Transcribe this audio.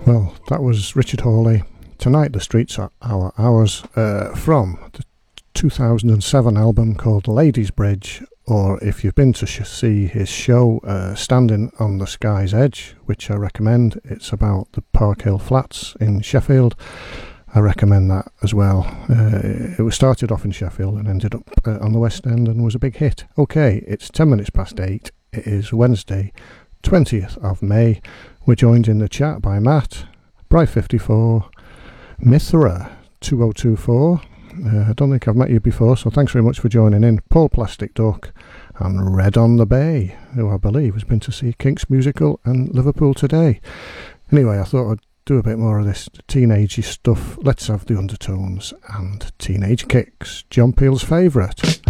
Well, that was Richard Hawley. Tonight the Streets Are Our Hours, from the 2007 album called Ladies Bridge, or if you've been to see his show Standing on the Sky's Edge, which I recommend, it's about the Park Hill Flats in Sheffield. I recommend that as well. It was started off in Sheffield and ended up on the West End and was a big hit. Okay, it's 10 minutes past 8. It is Wednesday, 20th of May. We're joined in the chat by Matt, Bry54, Mithra 2024. I don't think I've met you before, so thanks very much for joining in. Paul Plastic Duck and Red on the Bay, who I believe has been to see Kinks musical and Liverpool today. Anyway, I thought I'd do a bit more of this teenagey stuff. Let's have the Undertones and Teenage Kicks, John Peel's favourite.